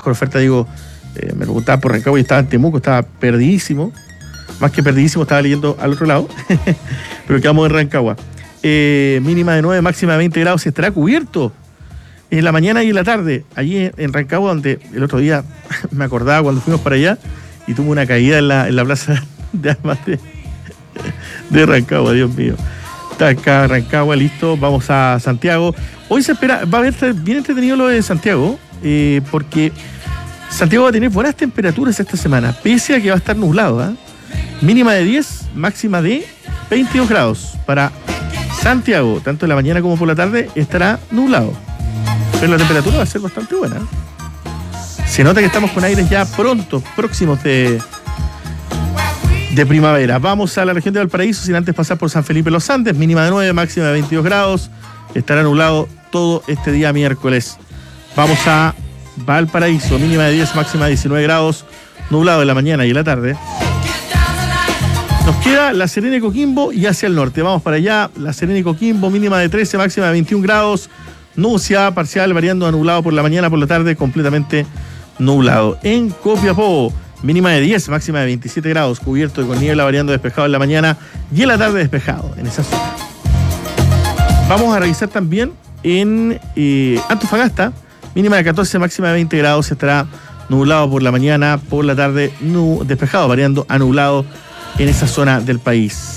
mejor oferta, digo, me preguntaba por Rancagua y estaba en Temuco, estaba perdidísimo. Más que perdidísimo, estaba leyendo al otro lado. Pero quedamos en Rancagua. Mínima de 9, máxima de 20 grados. Estará cubierto en la mañana y en la tarde. Allí en Rancagua, donde el otro día me acordaba cuando fuimos para allá y tuvo una caída en la plaza de armas de Rancagua, Dios mío. Está acá Rancagua, listo. Vamos a Santiago. Hoy se espera, va a haber bien entretenido lo de Santiago, porque Santiago va a tener buenas temperaturas esta semana, pese a que va a estar nublado, ¿eh? Mínima de 10, máxima de 22 grados. Para Santiago, tanto en la mañana como por la tarde, estará nublado. Pero la temperatura va a ser bastante buena. Se nota que estamos con aires ya próximos de primavera. Vamos a la región de Valparaíso, sin antes pasar por San Felipe Los Andes. Mínima de 9, máxima de 22 grados. Estará nublado todo este día miércoles. Vamos a Valparaíso, mínima de 10, máxima de 19 grados. Nublado en la mañana y en la tarde. Nos queda La Serena y Coquimbo y hacia el norte. Vamos para allá. La Serena y Coquimbo, mínima de 13, máxima de 21 grados. Nubosidad parcial, variando a nublado por la mañana, por la tarde, completamente nublado. En Copiapó, mínima de 10, máxima de 27 grados. Cubierto y con niebla, variando despejado en la mañana y en la tarde despejado en esa zona. Vamos a revisar también en Antofagasta, mínima de 14, máxima de 20 grados. Estará nublado por la mañana, por la tarde despejado, variando a nublado en esa zona del país.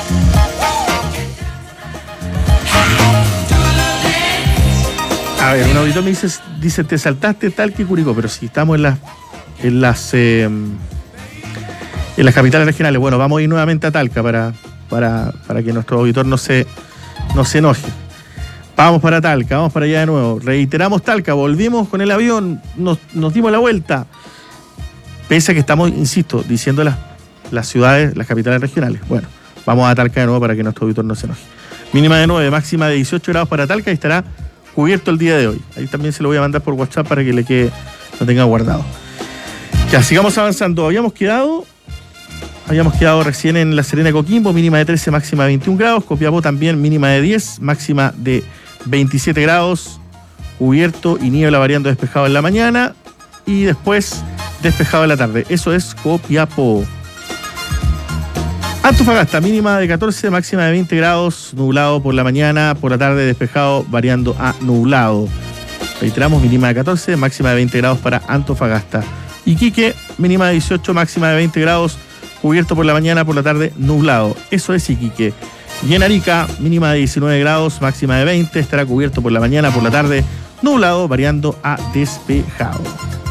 A ver, un auditor me dice, te saltaste Talca y Curicó, pero si estamos en las capitales regionales. Bueno, vamos a ir nuevamente a Talca para que nuestro auditor no se enoje. Vamos para Talca, vamos para allá de nuevo. Reiteramos Talca, volvimos con el avión, nos dimos la vuelta. Pese a que estamos, insisto, diciendo las ciudades, las capitales regionales. Bueno, vamos a Talca de nuevo para que nuestro auditor no se enoje. Mínima de 9, máxima de 18 grados para Talca y estará cubierto el día de hoy. Ahí también se lo voy a mandar por WhatsApp para que lo tenga guardado. Ya, sigamos avanzando. Habíamos quedado recién en La Serena, Coquimbo, mínima de 13, máxima de 21 grados. Copiapó también, mínima de 10, máxima de 27 grados. Cubierto y niebla variando despejado en la mañana y después despejado en la tarde. Eso es Copiapó. Antofagasta, mínima de 14, máxima de 20 grados, nublado por la mañana, por la tarde despejado, variando a nublado. Reiteramos, mínima de 14, máxima de 20 grados para Antofagasta. Iquique, mínima de 18, máxima de 20 grados, cubierto por la mañana, por la tarde nublado. Eso es Iquique. Y en Arica, mínima de 19 grados, máxima de 20, estará cubierto por la mañana, por la tarde nublado, variando a despejado.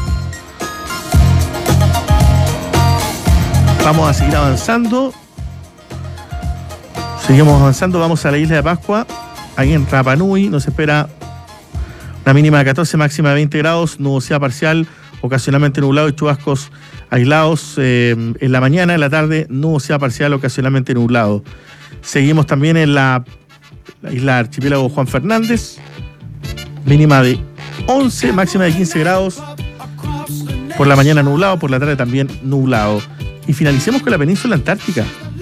Vamos a seguir avanzando. Seguimos avanzando, vamos a la isla de Pascua. Ahí en Rapa Nui nos espera una mínima de 14, máxima de 20 grados, nubosidad parcial, ocasionalmente nublado y chubascos aislados en la mañana, en la tarde, nubosidad parcial, ocasionalmente nublado. Seguimos también en la isla archipiélago Juan Fernández, mínima de 11, máxima de 15 grados, por la mañana nublado, por la tarde también nublado. Y finalicemos con la península antártica.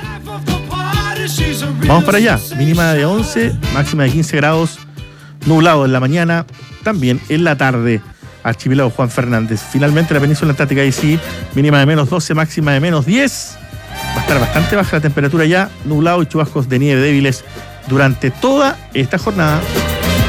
Vamos para allá, mínima de 11, máxima de 15 grados, nublado en la mañana, también en la tarde, archipiélago Juan Fernández. Finalmente la península antártica, ahí sí, mínima de menos 12, máxima de menos 10. Va a estar bastante baja la temperatura ya, nublado y chubascos de nieve débiles durante toda esta jornada.